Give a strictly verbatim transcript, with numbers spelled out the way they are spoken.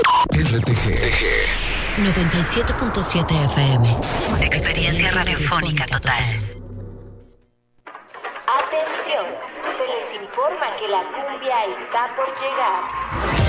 R T G noventa y siete punto siete F M. Experiencia, Experiencia radiofónica, radiofónica total. total. Atención, se les informa que la cumbia está por llegar.